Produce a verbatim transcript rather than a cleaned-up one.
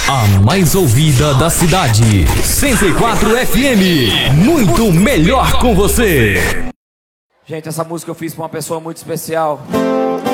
A mais ouvida da cidade. cento e quatro F M. Muito melhor com você. Gente, essa música eu fiz pra uma pessoa muito especial.